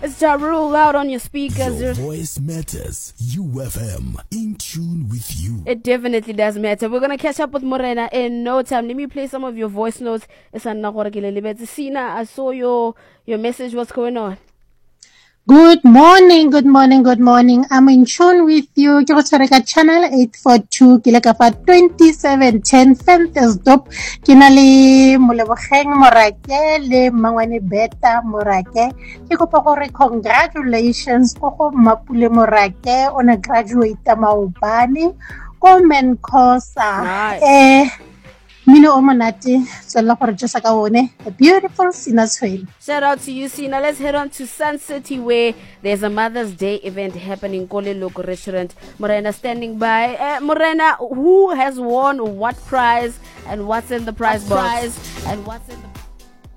It's Ja Rule loud on your speakers. Your voice matters. UFM, in tune with you. It definitely does matter. We're going to catch up with Morena in no time. Let me play some of your voice notes. Sina, I saw your message. What's going on? Good morning, good morning, good morning. I'm in tune with you. Ke go tshwareka channel 842 ke le ka fa 2710 Ventersdorp. Ke na le Molebogeng Morake le Mangwane Beta Morake. Ke kopa gore congratulations go go Mapule Morake on a graduate maobane ko Menkosa. Nice. Mino o monate tswela gore tsa ka one a beautiful Sinaswele. Shout out to you, Sina. Let's head on to Sun City where there's a Mother's Day event happening. Kole Local Restaurant. Morena standing by. Morena, who has won what prize and what's in the prize box?